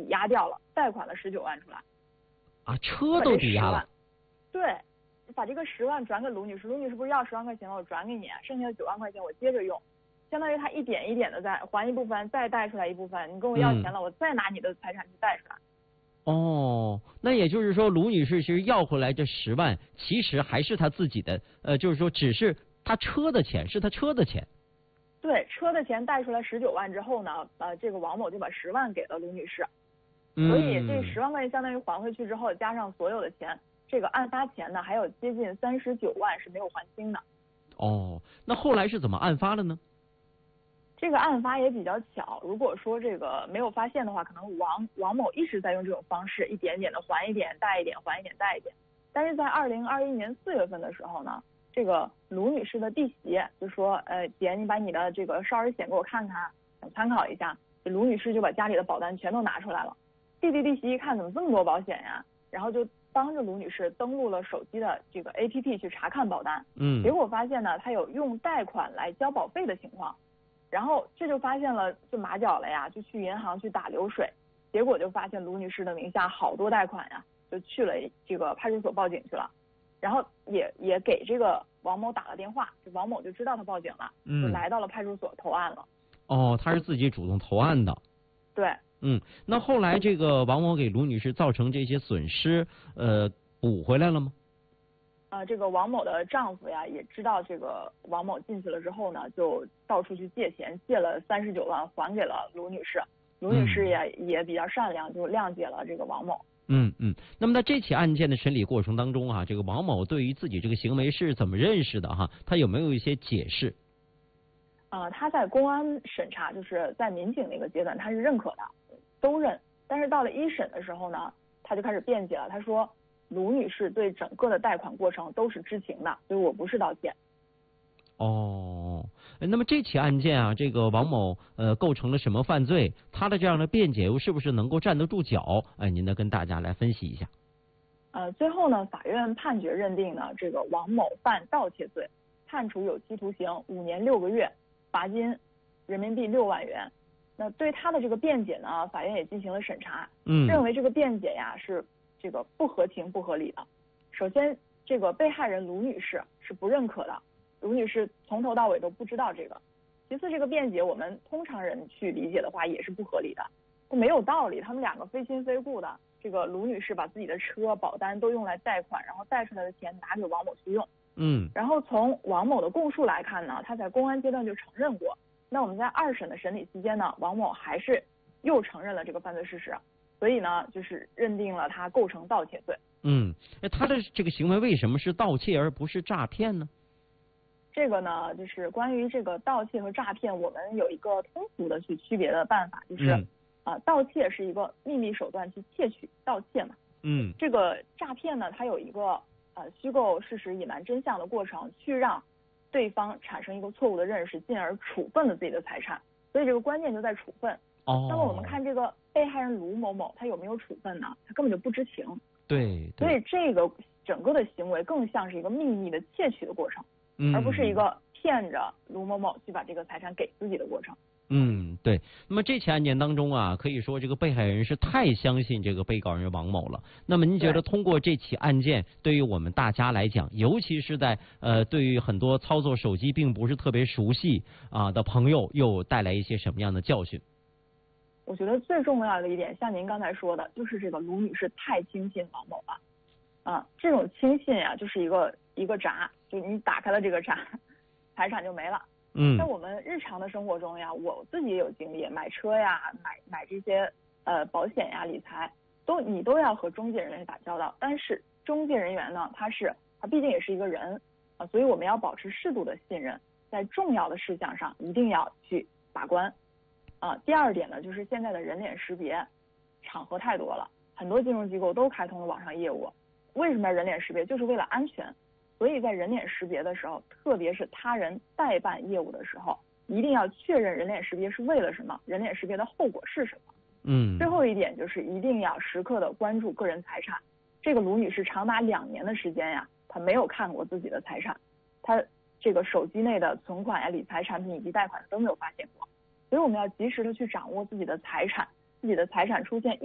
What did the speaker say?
押掉了，贷款了19万出来。 啊，车都抵押了。 对，把这个10万转给卢女士，卢女士不是要10万块钱吗？我转给你，剩下的9万块钱我接着用，相当于他一点一点的在还一部分，再贷出来一部分，你跟我要钱了，我再拿你的财产去贷出来。 哦，那也就是说，卢女士其实要回来这10万，其实还是她自己的，就是说，只是她车的钱，是她车的钱。 对，车的钱贷出来19万之后呢，这个王某就把10万给了卢女士，所以这10万块钱相当于还回去之后，加上所有的钱，这个案发前呢还有接近39万是没有还清的。 哦，那后来是怎么案发的呢？ 这个案发也比较巧，如果说这个没有发现的话，可能王某一直在用这种方式，一点点的还一点贷一点，还一点贷一点。但是在2021年4月份的时候呢，这个卢女士的弟媳就说，姐，你把你的这个少儿险给我看看，想参考一下。这卢女士就把家里的保单全都拿出来了。弟媳一看，怎么这么多保险呀？然后就帮着卢女士登录了手机的这个 APP 去查看保单。结果发现呢，她有用贷款来交保费的情况。然后这就发现了，就马脚了呀，就去银行去打流水，结果就发现卢女士的名下好多贷款呀，就去了这个派出所报警去了，然后也给这个王某打了电话，这王某就知道他报警了，就来到了派出所投案了。 哦，他是自己主动投案的。 对。 那后来这个王某给卢女士造成这些损失，补回来了吗？ 这个王某的丈夫呀，也知道这个王某进去了之后呢，就到处去借钱，借了39万还给了卢女士。卢女士也比较善良，就谅解了这个王某。 那么在这起案件的审理过程当中啊，这个王某对于自己这个行为是怎么认识的哈？他有没有一些解释？ 他在公安审查，就是在民警那个阶段，他是认可的，都认。但是到了一审的时候呢，他就开始辩解了，他说卢女士对整个的贷款过程都是知情的，所以我不是盗窃。 哦，那么这起案件啊，这个王某构成了什么犯罪？他的这样的辩解又是不是能够站得住脚？您呢跟大家来分析一下。 最后呢，法院判决认定呢，这个王某犯盗窃罪，判处有期徒刑5年6个月，罚金人民币6万元。那对他的这个辩解呢，法院也进行了审查，认为这个辩解呀是这个不合情不合理的。首先，这个被害人卢女士是不认可的，卢女士从头到尾都不知道这个。其次，这个辩解我们通常人去理解的话也是不合理的，没有道理。他们两个非亲非故的，这个卢女士把自己的车、保单都用来贷款，然后贷出来的钱拿给王某去用。然后从王某的供述来看呢，他在公安阶段就承认过。那我们在2审的审理期间呢，王某还是又承认了这个犯罪事实，所以呢，就是认定了他构成盗窃罪。 他的这个行为为什么是盗窃而不是诈骗呢？ 这个呢，就是关于这个盗窃和诈骗，我们有一个通俗的去区别的办法，就是盗窃是一个秘密手段去窃取盗窃嘛。这个诈骗呢，它有一个虚构事实、隐瞒真相的过程，去让对方产生一个错误的认识，进而处分了自己的财产。所以这个关键就在处分。那么我们看这个被害人卢某某，他有没有处分呢？他根本就不知情。 对。 所以这个整个的行为更像是一个秘密的窃取的过程，而不是一个骗着卢某某去把这个财产给自己的过程。 对。那么这起案件当中啊，可以说这个被害人是太相信这个被告人王某了。那么您觉得通过这起案件，对于我们大家来讲，尤其是在对于很多操作手机并不是特别熟悉的朋友，又带来一些什么样的教训？ 我觉得最重要的一点，像您刚才说的，就是这个卢女士太轻信王某了。这种轻信呀，就是一个闸，就你打开了这个闸，财产就没了。在我们日常的生活中呀，我自己也有经历，买车呀，买这些保险呀、理财，你都要和中介人员打交道。但是中介人员呢，他毕竟也是一个人所以我们要保持适度的信任，在重要的事项上一定要去把关。第二点呢，就是现在的人脸识别场合太多了，很多金融机构都开通了网上业务。为什么要人脸识别？就是为了安全。所以在人脸识别的时候，特别是他人代办业务的时候，一定要确认人脸识别是为了什么，人脸识别的后果是什么。最后一点就是一定要时刻的关注个人财产。这个卢女士长达2年的时间呀，她没有看过自己的财产，她这个手机内的存款呀、理财产品以及贷款都没有发现过。所以我们要及时的去掌握自己的财产，自己的财产出现